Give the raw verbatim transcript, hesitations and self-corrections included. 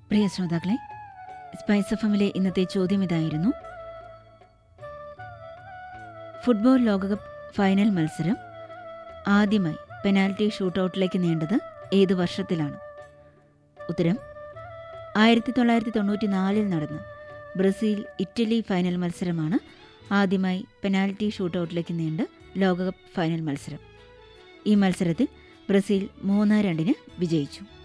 പ്രിയ ശ്രോതാക്കളെ, spice F എമ്മിലെ ഇന്നത്തെ ചോദ്യം ഇതായിരുന്നു: ഫുട്ബോൾ ലോകകപ്പ് ഫൈനൽ മത്സരം ആദ്യമായി പെനാൽറ്റി ഷൂട്ടൌട്ടിലേക്ക് നീണ്ടത് ഏത് വർഷത്തിലാണ്? ഉത്തരം: ആയിരത്തി തൊള്ളായിരത്തി തൊണ്ണൂറ്റി നാലിൽ നടന്ന ബ്രസീൽ ഇറ്റലി ഫൈനൽ മത്സരമാണ് ആദ്യമായി പെനാൽറ്റി ഷൂട്ടൌട്ടിലേക്ക് നീണ്ട ലോകകപ്പ് ഫൈനൽ മത്സരം. ഈ മത്സരത്തിൽ ബ്രസീൽ മൂന്ന് രണ്ടിന് വിജയിച്ചു.